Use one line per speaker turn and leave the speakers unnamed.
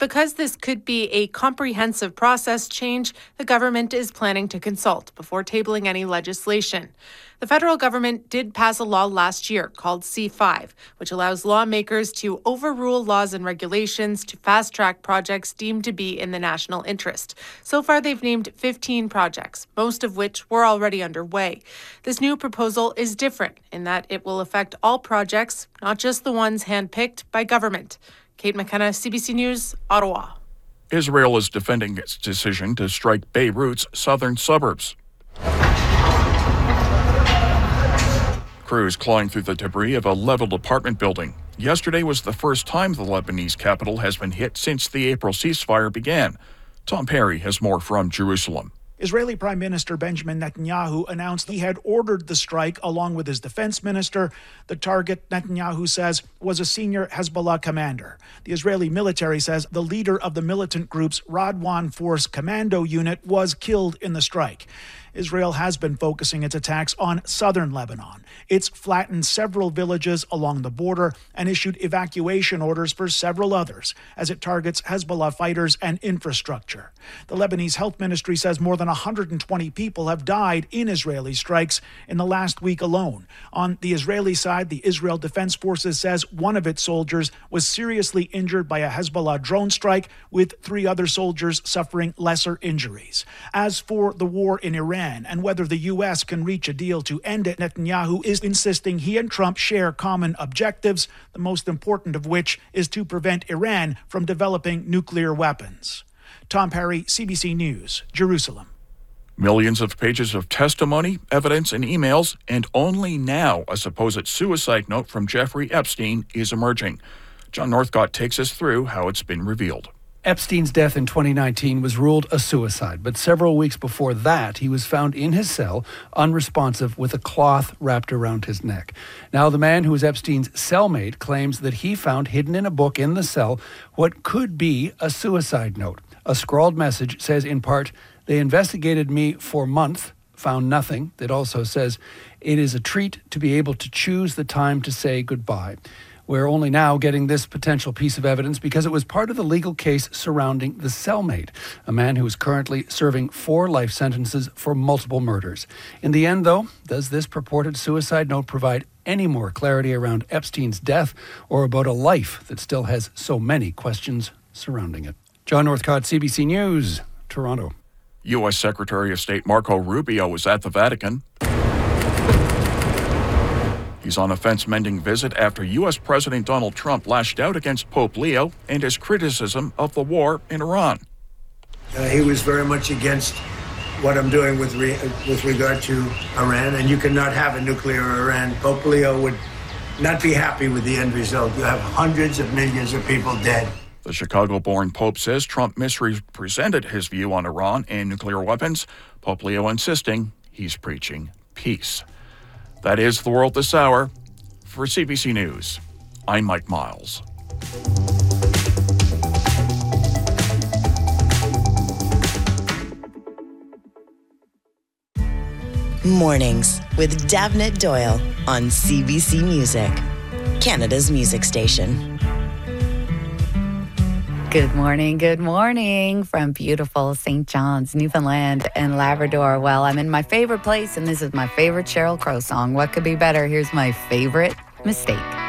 because this could be a comprehensive process change, the government is planning to consult before tabling any legislation. The federal government did pass a law last year called C5, which allows lawmakers to overrule laws and regulations to fast-track projects deemed to be in the national interest. So far, they've named 15 projects, most of which were already underway. This new proposal is different in that it will affect all projects, not just the ones handpicked by government. Kate McKenna, CBC News, Ottawa.
Israel is defending its decision to strike Beirut's southern suburbs. Crews clawing through the debris of a leveled apartment building. Yesterday was the first time the Lebanese capital has been hit since the April ceasefire began. Tom Perry has more from Jerusalem.
Israeli Prime Minister Benjamin Netanyahu announced he had ordered the strike along with his defense minister. The target, Netanyahu says, was a senior Hezbollah commander. The Israeli military says the leader of the militant group's Radwan Force Commando unit was killed in the strike. Israel has been focusing its attacks on southern Lebanon. It's flattened several villages along the border and issued evacuation orders for several others as it targets Hezbollah fighters and infrastructure. The Lebanese Health Ministry says more than 120 people have died in Israeli strikes in the last week alone. On the Israeli side, the Israel Defense Forces says one of its soldiers was seriously injured by a Hezbollah drone strike, with 3 other soldiers suffering lesser injuries. As for the war in Iran and whether the U.S. can reach a deal to end it, Netanyahu is insisting he and Trump share common objectives, the most important of which is to prevent Iran from developing nuclear weapons. Tom Perry, CBC News, Jerusalem.
Millions of pages of testimony, evidence, and emails, and only now a supposed suicide note from Jeffrey Epstein is emerging. John Northcott takes us through how it's been revealed.
Epstein's death in 2019 was ruled a suicide, but several weeks before that, he was found in his cell, unresponsive, with a cloth wrapped around his neck. Now, the man who was Epstein's cellmate claims that he found hidden in a book in the cell what could be a suicide note. A scrawled message says, in part, "They investigated me for a month, found nothing." It also says, "It is a treat to be able to choose the time to say goodbye." We're only now getting this potential piece of evidence because it was part of the legal case surrounding the cellmate, a man who is currently serving 4 life sentences for multiple murders. In the end, though, does this purported suicide note provide any more clarity around Epstein's death or about a life that still has so many questions surrounding it? John Northcott, CBC News, Toronto.
U.S. Secretary of State Marco Rubio was at the Vatican. He's on a fence-mending visit after U.S. President Donald Trump lashed out against Pope Leo and his criticism of the war in Iran.
He was very much against what I'm doing with regard to Iran, and you cannot have a nuclear Iran. Pope Leo would not be happy with the end result. You have hundreds of millions of people dead.
The Chicago-born Pope says Trump misrepresented his view on Iran and nuclear weapons. Pope Leo insisting he's preaching peace. That is the world this hour. For CBC News, I'm Mike Miles.
Mornings with Davnit Doyle on CBC Music, Canada's music station.
Good morning from beautiful St. John's, Newfoundland and Labrador. Well, I'm in my favorite place, and this is my favorite Sheryl Crow song. What could be better? Here's my favorite mistake.